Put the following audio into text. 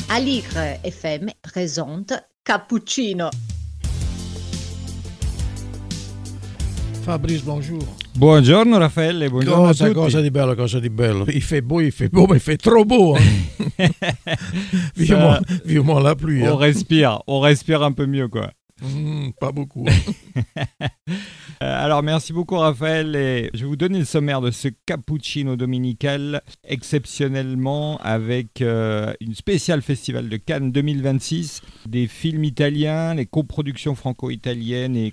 Aligre FM présente Cappuccino. Fabrice, bonjour. Buongiorno Raffaele, buongiorno a tutti. Cosa di bello. Il fait beau, mais il fait trop beau. Hein. Vivement la pluie. On respire un peu mieux quoi. Pas beaucoup. Alors merci beaucoup Raphaël et je vais vous donner le sommaire de ce cappuccino dominical exceptionnellement avec une spéciale Festival de Cannes 2026, des films italiens, les coproductions franco-italiennes et